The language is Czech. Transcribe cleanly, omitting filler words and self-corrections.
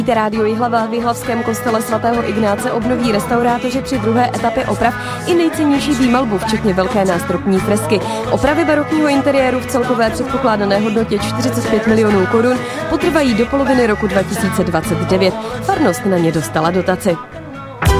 Rádio Jihlava v jihlavském kostele svatého Ignáce obnoví restaurátoři při druhé etapě oprav i nejcennější výmalbu, včetně velké nástropní fresky. Opravy barokního interiéru v celkové předpokládané hodnotě 45 milionů korun potrvají do poloviny roku 2029. Farnost na ně dostala dotaci.